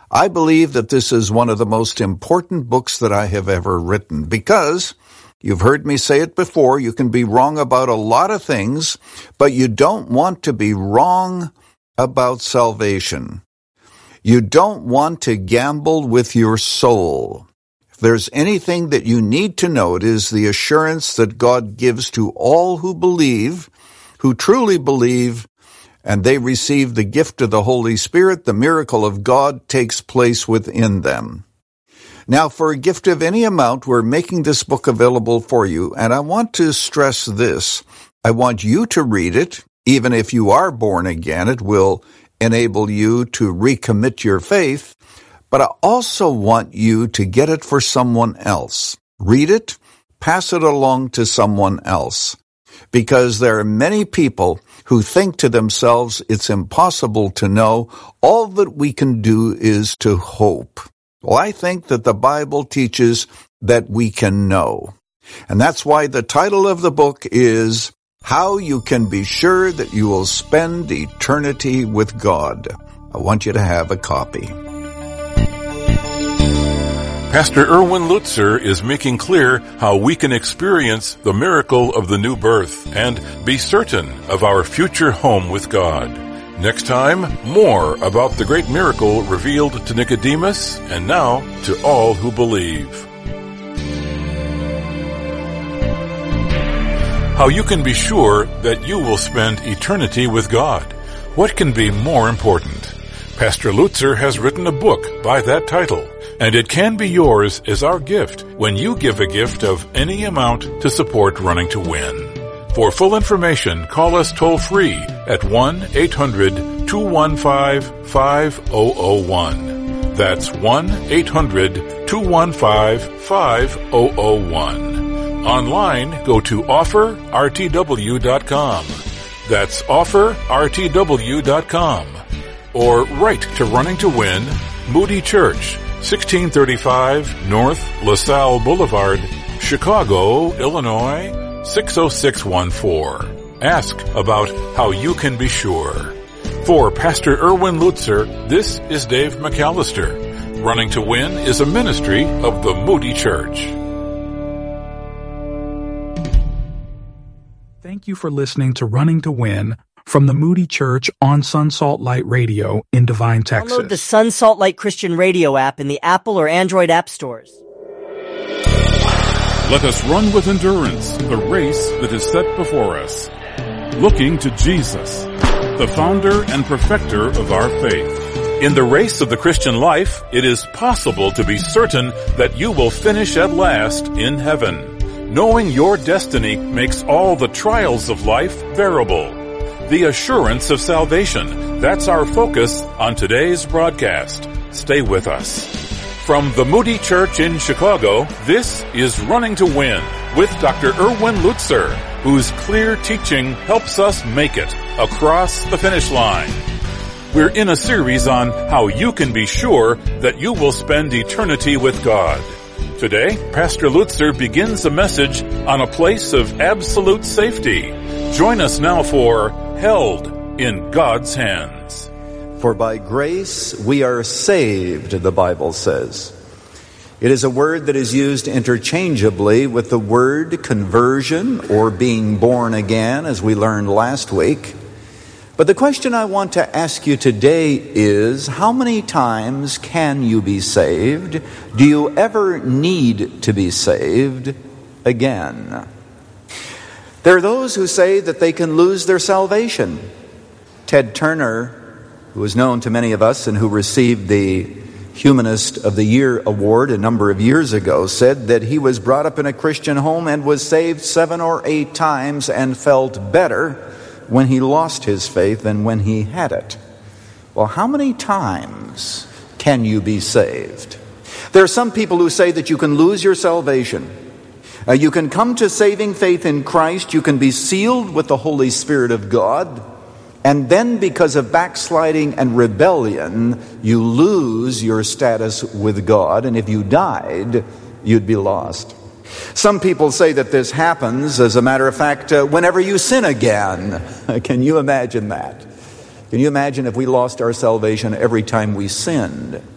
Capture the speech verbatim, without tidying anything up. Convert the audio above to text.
I believe that this is one of the most important books that I have ever written because, you've heard me say it before, you can be wrong about a lot of things, but you don't want to be wrong about salvation. You don't want to gamble with your soul. If there's anything that you need to know, it is the assurance that God gives to all who believe, who truly believe, and they receive the gift of the Holy Spirit. The miracle of God takes place within them. Now, for a gift of any amount, we're making this book available for you, and I want to stress this. I want you to read it, even if you are born again. It will enable you to recommit your faith, but I also want you to get it for someone else. Read it, pass it along to someone else, because there are many people who think to themselves, it's impossible to know. All that we can do is to hope. Well, I think that the Bible teaches that we can know. And that's why the title of the book is How You Can Be Sure That You Will Spend Eternity with God. I want you to have a copy. Pastor Erwin Lutzer is making clear how we can experience the miracle of the new birth and be certain of our future home with God. Next time, more about the great miracle revealed to Nicodemus and now to all who believe. How you can be sure that you will spend eternity with God. What can be more important? Pastor Lutzer has written a book by that title, and it can be yours as our gift when you give a gift of any amount to support Running to Win. For full information, call us toll-free at one eight hundred two one five five zero zero one. That's one eight hundred two one five five zero zero one. Online, go to offer r t w dot com. That's offer r t w dot com. Or write to Running to Win, Moody Church, sixteen thirty-five North LaSalle Boulevard, Chicago, Illinois, six oh six one four. Ask about how you can be sure. For Pastor Erwin Lutzer, this is Dave McAllister. Running to Win is a ministry of the Moody Church. Thank you for listening to Running to Win from the Moody Church on Sun Salt Light Radio in Devine, Texas. Download the Sun Salt Light Christian Radio app in the Apple or Android app stores. Let us run with endurance the race that is set before us, looking to Jesus, the founder and perfecter of our faith. In the race of the Christian life, it is possible to be certain that you will finish at last in heaven. Knowing your destiny makes all the trials of life bearable. The assurance of salvation, that's our focus on today's broadcast. Stay with us. From the Moody Church in Chicago, this is Running to Win with Doctor Erwin Lutzer, whose clear teaching helps us make it across the finish line. We're in a series on how you can be sure that you will spend eternity with God. Today, Pastor Lutzer begins a message on a place of absolute safety. Join us now for Held in God's Hands. For by grace we are saved, the Bible says. It is a word that is used interchangeably with the word conversion or being born again, as we learned last week. But the question I want to ask you today is, how many times can you be saved? Do you ever need to be saved again? There are those who say that they can lose their salvation. Ted Turner, who is known to many of us and who received the Humanist of the Year award a number of years ago, said that he was brought up in a Christian home and was saved seven or eight times and felt better when he lost his faith than when he had it. Well, how many times can you be saved? There are some people who say that you can lose your salvation. Uh, you can come to saving faith in Christ. You can be sealed with the Holy Spirit of God. And then because of backsliding and rebellion, you lose your status with God. And if you died, you'd be lost. Some people say that this happens, as a matter of fact, uh, whenever you sin again. Can you imagine that? Can you imagine if we lost our salvation every time we sinned?